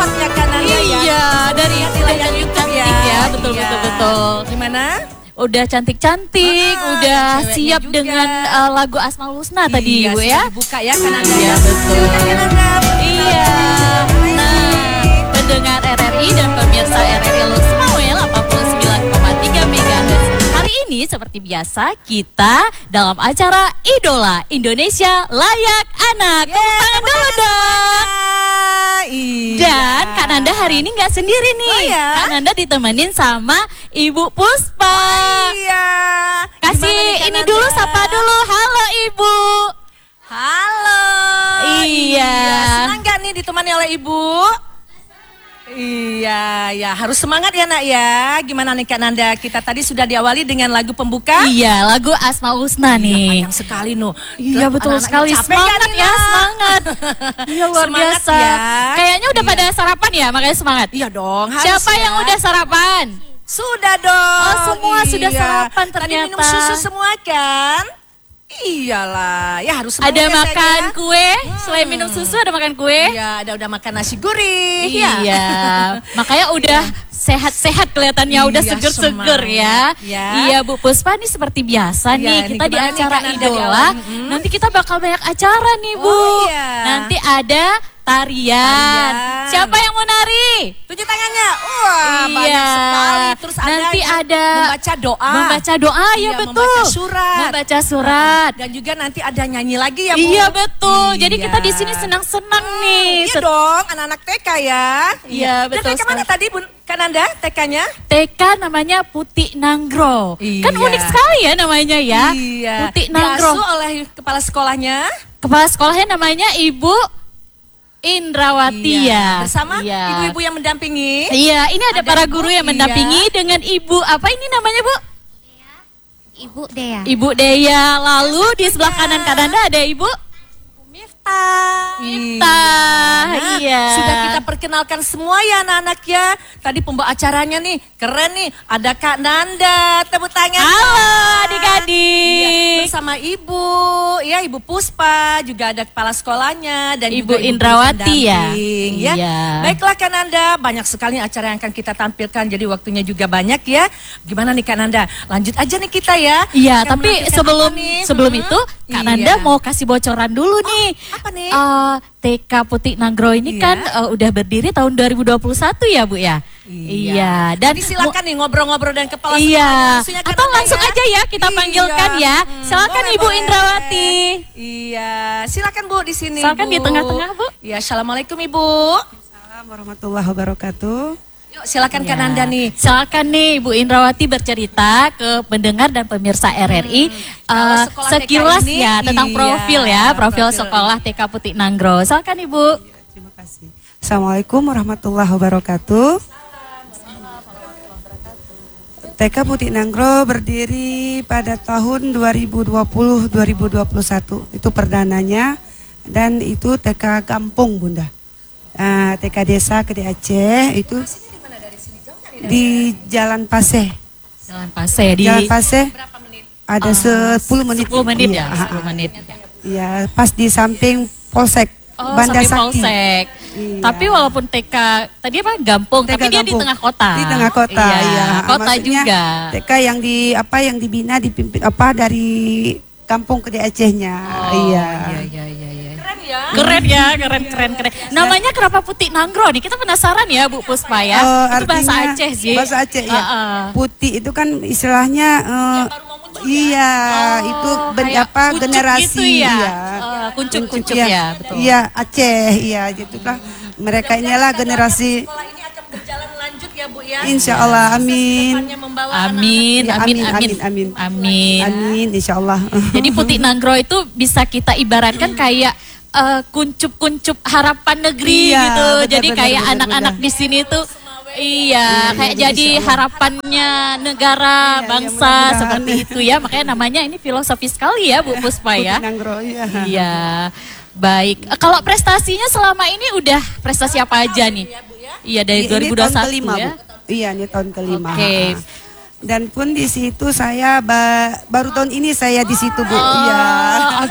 hot ya kan Anda ya. Iya, dari layar YouTube ya. Betul, Iya. betul, betul. Gimana? Udah cantik-cantik, udah ceweknya siap juga. dengan lagu Asmaul Husna tadi Iya, Bu ya. sudah dibuka ya kan Anda Iya, ya. betul. Silakan kan Anda. Iya. Nah, pendengar RRI dan pemirsa RRI Lusmawel 89,3 MHz. Hari ini seperti biasa kita dalam acara Idola Indonesia Layak Anak. Tepuk tangan dulu dong. Iya. Dan Kak Nanda hari ini nggak sendiri nih. Oh ya? Kak Nanda ditemenin sama Ibu Puspa. Iya. Kasih Gimana nih, Kak ini Nanda? dulu, sapa dulu. Halo Ibu. Halo. Iya. Senang gak nih ditemani oleh Ibu? Iya, ya harus semangat ya nak ya. Gimana nih Kak Nanda? Kita tadi sudah diawali dengan lagu pembuka. Iya, lagu Asmaul Husna nih. Panjang sekali Nuh. Iya betul Anak-anaknya sekali, capek semangat gak nih, ya, Nak? semangat. Iya luar Semangat biasa. ya. Kayaknya udah Iya. pada sarapan ya, makanya semangat. Iya dong, harus Siapa ya. yang udah sarapan? Sudah dong. Oh, semua sudah sarapan Tadi ternyata. minum susu semua kan? Iyalah, ya harus semangat Ada ya, sayang makan ya. kue, selain minum susu ada makan kue. Iya, udah makan nasi gurih. Iya, makanya udah sehat-sehat kelihatannya, udah Iya, seger-seger ya. semangat, ya. Iya Bu Puspa, nih seperti biasa Iya, nih nih, kita di gimana nih, acara Kak Nanda di Idola. awal? Nanti kita bakal banyak acara nih Bu. Oh, iya. Nanti ada tarian. Tarian. Siapa yang mau nari? Tunjuk tangannya. Wah, banyak Iya. sekali. Terus Nanti yang ada membaca doa. Membaca doa, ya Iya, betul. membaca surat. Membaca surat. Dan juga nanti ada nyanyi lagi ya, Bu. Iya betul. Jadi Iya. kita di sini senang-senang nih. Iya dong, anak-anak TK ya. Iya, Dan betul TK mana tadi, Bun? Kak Nanda, TK-nya? TK namanya Putih Nanggro. Kan Iya. unik sekali ya namanya ya. Iya. Putih Nanggro. Diasuh oleh kepala sekolahnya. Kepala sekolahnya namanya Ibu Indrawati ya. Bersama Iya. ibu-ibu yang mendampingi. Iya, ini ada Ada para Ibu, guru yang iya. mendampingi dengan Ibu apa ini namanya Bu? Ibu Dea. Ibu Dea. Lalu di sebelah kanan Nanda ada Ibu Miftah. Miftah. Iya. Sudah kita perkenalkan semua ya anak-anak ya. Tadi pembawa acaranya nih, keren nih. Ada Kak Nanda, tepuk tangan. Halo Iya, adik-adik. bersama Ibu, ya Ibu Puspa, juga ada kepala sekolahnya dan Ibu juga ibu Indrawati ya. pendamping, ya. Iya. Baiklah Kak Nanda, banyak sekali acara yang akan kita tampilkan, jadi waktunya juga banyak ya. Gimana nih Kak Nanda? Lanjut aja nih kita ya. Iya, Akan tapi menampilkan sebelum apa nih? sebelum itu Kak Iya. Nanda mau kasih bocoran dulu nih. Apa nih? TK Putih Nanggro ini Iya. kan udah berdiri tahun 2021 ya Bu ya? Iya. Dan Jadi silakan nih ngobrol-ngobrol dan kepala sekolah iya. langsungnya Kak Atau Nanda langsung ya. aja ya kita panggilkan ya. Silakan Boleh, Ibu boleh. Indrawati. Iya, silakan Bu di sini. Silakan Bu. di tengah-tengah, Bu. Iya, assalamualaikum Ibu. Assalamualaikum warahmatullahi wabarakatuh. Yuk silakan Kak Ya. Nanda nih. Silakan nih Bu Indrawati bercerita ke pendengar dan pemirsa RRI Kalau sekolah TK sekilas ini, ya tentang iya, profil ya, profil profil. sekolah TK Putih Nanggro. Silakan Ibu. Terima kasih. Assalamualaikum warahmatullahi wabarakatuh. TK Putih Nanggro berdiri pada tahun 2020-2021. Itu perdananya dan itu TK Kampung Bunda. TK Desa Kede Aceh itu di Jalan Paseh. Jalan Paseh di Jalan Paseh ada 10 menit. 10 menit ya, Iya, 10 menit. Iya, pas di samping Polsek Oh, Banda samping Sakti. Polsek. Iya. Tapi walaupun TK tadi apa Gampung, TK tapi dia di Gampung. tengah kota. Di tengah kota, iya. Kota Maksudnya juga. TK yang dibina dipimpin dari kampung Kede Acehnya. Iya. Keren ya. Keren ya, keren. Namanya kenapa Putih Nanggro nih? Kita penasaran ya Bu Puspa ya. Itu bahasa Artinya Aceh sih. Bahasa Aceh ya. Heeh. Putih itu kan istilahnya iya, itu Kayak kuncuk generasi gitu ya. iya. Kuncup-kuncup Iya, ya, betul. Iya, Aceh, iya gitulah. Mereka inilah generasi. Sekolah ini akan berjalan lanjut ya Bu ya. Insya Allah, amin. Depannya membawa Amin, Ya, amin, amin, amin, amin. amin. Amin, insya Allah. Jadi Putih Nanggro itu bisa kita ibaratkan kayak kuncup-kuncup harapan negeri Iya, gitu. benar, Jadi benar, kayak benar, anak-anak benar. di sini tuh iya, kayak jadi harapannya negara, Iya, bangsa mudah-mudahan. seperti itu ya. Makanya namanya ini filosofis sekali ya Bu Puspa ya. Putih Nanggro, iya. Iya. Baik. Kalau prestasinya selama ini udah prestasi apa aja nih? Iya dari Ini 2021 tahun kelima, ya. Bu. Iya, ini tahun kelima. Oke. Dan pun di situ saya baru tahun ini saya di situ Bu. Oh, Iya. oke.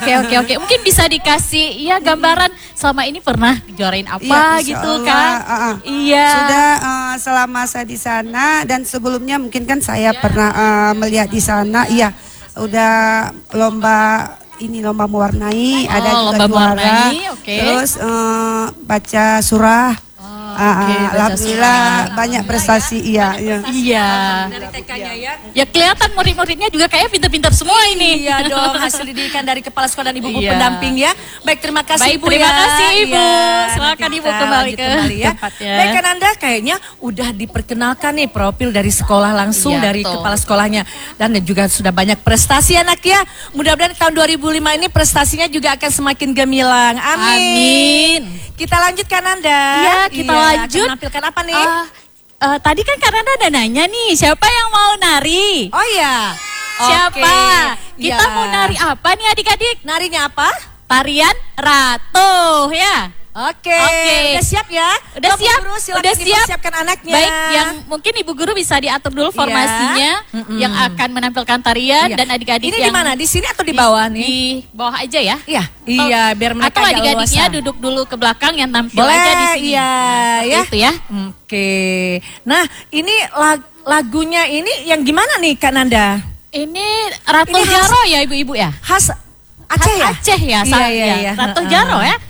Oke. Mungkin bisa dikasih ya gambaran selama ini pernah juarain apa Insya gitu Allah, kan? Iya. Sudah selama saya di sana dan sebelumnya mungkin kan saya pernah melihat di sana. Iya, udah lomba mewarnai, ada juga lomba juara. mewarnai, oke. Terus baca surah. Alhamdulillah banyak prestasi. Iya. Dari TK-nya ya. Ya kelihatan murid-muridnya juga kayak pintar-pintar semua ini. Iya dong, hasil didikan dari kepala sekolah dan ibu Iya. pendamping ya. Baik, terima kasih Baik, Ibu terima ya. kasih, Ibu. Iya, Silakan, nanti Ibu, kita kembali lanjut ke ya. tempatnya. Baik, kan Anda kayaknya udah diperkenalkan nih profil dari sekolah langsung Iya, dari betul. kepala sekolahnya. Dan juga sudah banyak prestasi anak ya. Mudah-mudahan tahun 2005 ini prestasinya juga akan semakin gemilang. Amin. Kita lanjutkan Anda. Iya, kita lanjut. Akan menampilkan apa nih? Tadi kan karena ada nanya nih, siapa yang mau nari? Oh iya. Siapa? Oke. Kita Ya. mau nari apa nih adik-adik? Narinya apa? Tarian Ratu ya. Oke. Oke. Udah siap ya? Udah Bapak siap? Guru, silakan Udah siap? dipersiapkan anaknya. Baik, yang mungkin Ibu Guru bisa diatur dulu formasinya yang akan menampilkan tarian Iya. dan adik-adik Ini yang di mana? Di sini atau di bawah nih? Di bawah aja ya. Iya, iya, biar mereka Atau agak adik-adiknya leluasa. duduk dulu ke belakang yang tampil Boleh, aja di sini. iya, Seperti ya. itu ya. Oke. Nah, ini lagunya ini yang gimana nih Kak Nanda? Ini Ratu Ini khas- Jaro ya Ibu-ibu ya? Khas Aceh ya? Aceh ya, Iya. Ratu Jaro ya.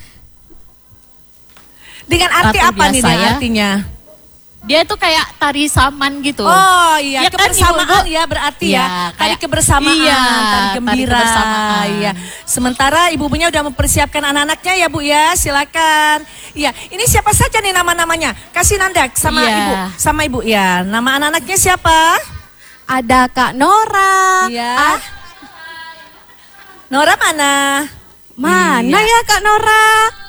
Dengan arti Ratu apa nih biasa dia ya. artinya? Dia tuh kayak tari saman gitu. Oh iya, Ya kan, kebersamaan Ibu-ibu? ya berarti Iya, ya. Tari kayak- kebersamaan, iya, tari tari gembira. kebersamaan. Iya. Sementara ibu-ibunya udah mempersiapkan anak-anaknya ya Bu ya, silakan. Iya, ini siapa saja nih nama-namanya? Kasih Nanda sama Iya. Ibu, sama Ibu ya. Nama anak-anaknya siapa? Ada Kak Nora. Iya. Nora mana? Mana Iya. ya Kak Nora?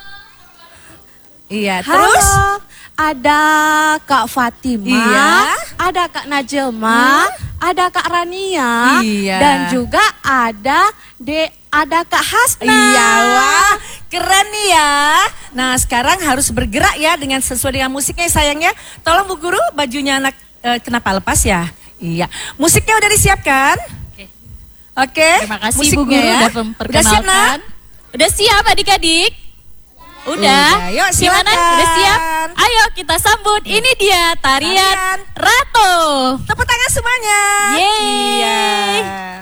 Iya, Halo. terus? Ada Kak Fatima. Iya. Ada Kak Najelma. Ada Kak Rania. Iya. Dan juga ada Kak Hasna. Iya, wah, keren nih ya. Nah, sekarang harus bergerak ya dengan sesuai dengan musiknya sayangnya. Tolong Bu Guru, bajunya anak kenapa lepas ya? Iya. Musiknya udah disiapkan? Oke. Terima kasih musiknya Bu Guru ya. udah Udah siap, Nak? memperkenalkan. Udah siap adik-adik? Udah. Yuk, Gimana? silakan. Udah siap? Ayo kita sambut. Ini dia tarian Tarian. Ratu. Tepuk tangan semuanya. Yeay. Iya.